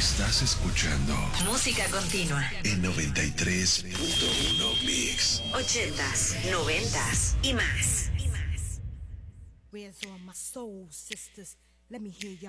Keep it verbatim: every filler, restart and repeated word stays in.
Estás escuchando Música continua en noventa y tres punto uno Mix. ochentas, noventas y más. Where's all my soul sisters? Let me hear y'all.